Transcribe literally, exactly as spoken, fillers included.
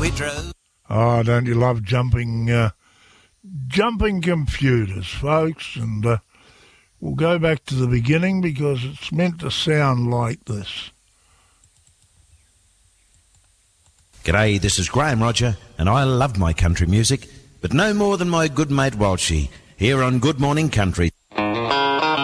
we drove. Oh, don't you love jumping, uh, jumping computers, folks? And uh, we'll go back to the beginning because it's meant to sound like this. G'day, this is Graham Roger, and I love my country music, but no more than my good mate Walshy, here on Good Morning Country.